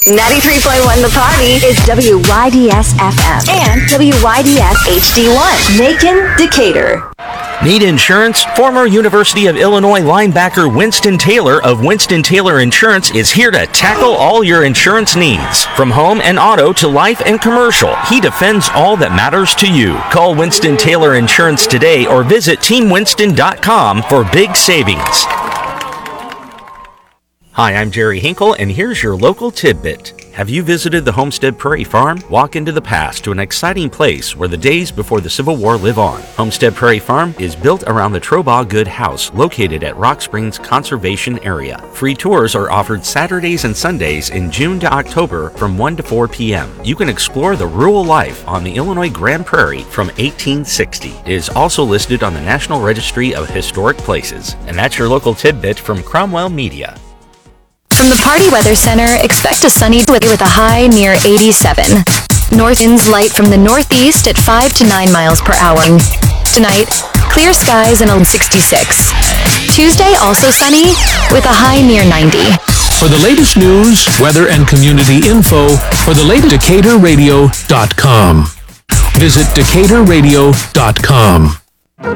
93.1 The Party is WYDS FM and WYDS HD1. Macon, Decatur. Need insurance? Former University of Illinois linebacker Winston Taylor of Winston Taylor Insurance is here to tackle all your insurance needs. From home and auto to life and commercial, he defends all that matters to you. Call Winston Taylor Insurance today or visit teamwinston.com for big savings. Hi, I'm Jerry Hinkle, and here's your local tidbit. Have you visited the Homestead Prairie Farm? Walk into the past to an exciting place where the days before the Civil War live on. Homestead Prairie Farm is built around the Trobaugh Good House, located at Rock Springs Conservation Area. Free tours are offered Saturdays and Sundays in June to October from 1 to 4 p.m. You can explore the rural life on the Illinois Grand Prairie from 1860. It is also listed on the National Registry of Historic Places. And that's your local tidbit from Cromwell Media. From the Party Weather Center, expect a sunny with a high near 87. North winds light from the northeast at 5 to 9 miles per hour. Tonight, clear skies and a 66. Tuesday, also sunny with a high near 90. For the latest news, weather, and community info, for the latest DecaturRadio.com. Visit DecaturRadio.com.